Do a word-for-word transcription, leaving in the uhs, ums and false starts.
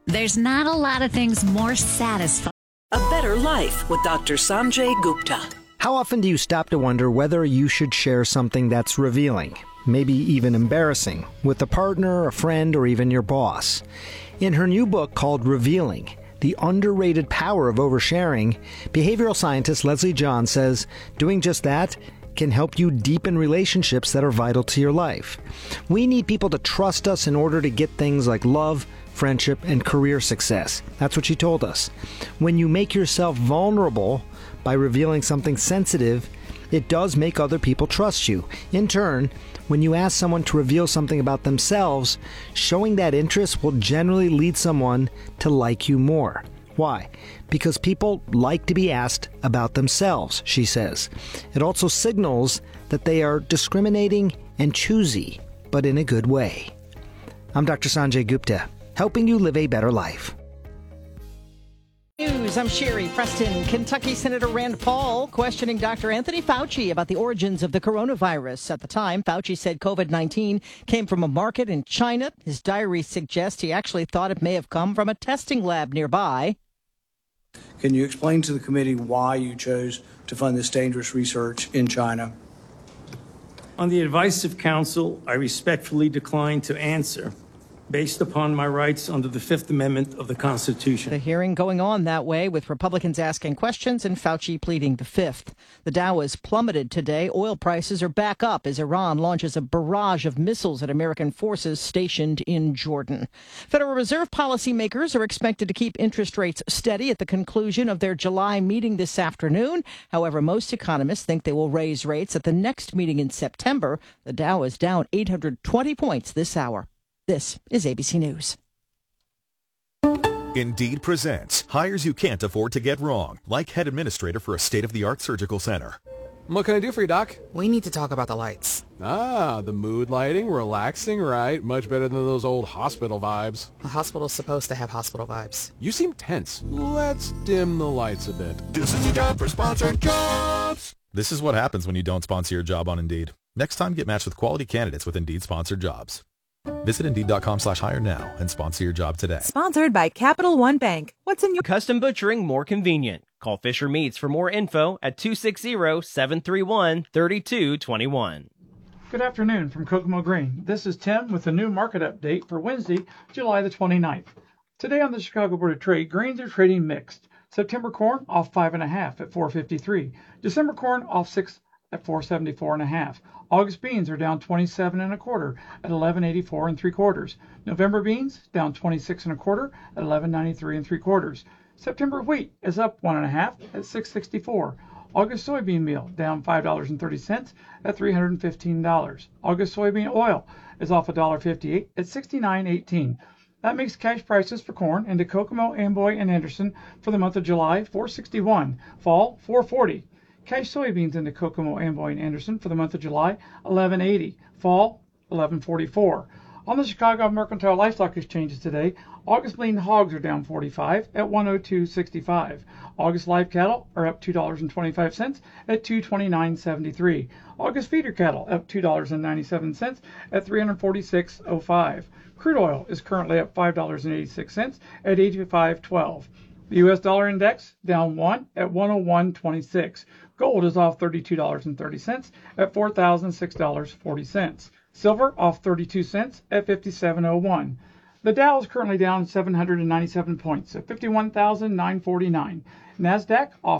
There's not a lot of things more satisfying. A Better Life with Doctor Sanjay Gupta. How often do you stop to wonder whether you should share something that's revealing, maybe even embarrassing, with a partner, a friend, or even your boss? In her new book called Revealing, The Underrated Power of Oversharing, behavioral scientist Leslie John says doing just that can help you deepen relationships that are vital to your life. We need people to trust us in order to get things like love, friendship, and career success. That's what she told us. When you make yourself vulnerable by revealing something sensitive, it does make other people trust you. In turn, when you ask someone to reveal something about themselves, showing that interest will generally lead someone to like you more. Why? Because people like to be asked about themselves, she says. It also signals that they are discriminating and choosy, but in a good way. I'm Doctor Sanjay Gupta, helping you live a better life. News. I'm Sherry Preston. Kentucky Senator Rand Paul questioning Doctor Anthony Fauci about the origins of the coronavirus. At the time, Fauci said covid nineteen came from a market in China. His diary suggests he actually thought it may have come from a testing lab nearby. Can you explain to the committee why you chose to fund this dangerous research in China? On the advice of counsel, I respectfully decline to answer, based upon my rights under the Fifth Amendment of the Constitution. The hearing going on that way, with Republicans asking questions and Fauci pleading the Fifth. The Dow has plummeted today. Oil prices are back up as Iran launches a barrage of missiles at American forces stationed in Jordan. Federal Reserve policymakers are expected to keep interest rates steady at the conclusion of their July meeting this afternoon. However, most economists think they will raise rates at the next meeting in September. The Dow is down eight hundred twenty points this hour. This is A B C News. Indeed presents hires you can't afford to get wrong, like head administrator for a state-of-the-art surgical center. What can I do for you, Doc? We need to talk about the lights. Ah, the mood lighting, relaxing, right? Much better than those old hospital vibes. A hospital's supposed to have hospital vibes. You seem tense. Let's dim the lights a bit. This is the job for sponsored jobs. This is what happens when you don't sponsor your job on Indeed. Next time, get matched with quality candidates with Indeed sponsored jobs. Visit Indeed.com slash hire now and sponsor your job today. Sponsored by Capital One Bank. What's in your... Custom butchering more convenient. Call Fisher Meats for more info at two six zero, seven three one, three two two one. Good afternoon from Kokomo Grain. This is Tim with the new market update for Wednesday, July the twenty-ninth. Today on the Chicago Board of Trade, grains are trading mixed. September corn off five and a half at four fifty-three. December corn off six at four seventy-four and a half. August beans are down twenty-seven and a quarter at eleven eighty-four and three quarters. November beans down twenty-six and a quarter at eleven ninety-three and three quarters. September wheat is up one and a half at six sixty-four. August soybean meal down five dollars and thirty cents at three hundred fifteen dollars. August soybean oil is off one dollar fifty-eight at sixty-nine eighteen. That makes cash prices for corn into Kokomo, Amboy, and Anderson for the month of July four sixty-one, fall four forty. Cash soybeans into Kokomo, Amboy, and Anderson for the month of July, eleven eighty. Fall, eleven forty-four. On the Chicago Mercantile Livestock Exchanges today, August lean hogs are down forty-five at one oh two sixty-five. August live cattle are up two dollars and twenty-five cents at two twenty-nine seventy-three. August feeder cattle up two dollars and ninety-seven cents at three forty-six oh five. Crude oil is currently up five dollars and eighty-six cents at eighty-five twelve. The U S dollar index down one at one oh one twenty-six. Gold is off thirty-two dollars and thirty cents at four thousand six dollars and forty cents. Silver off thirty-two cents at fifty-seven oh one. The Dow is currently down seven hundred ninety-seven points at fifty-one thousand nine hundred forty-nine. NASDAQ off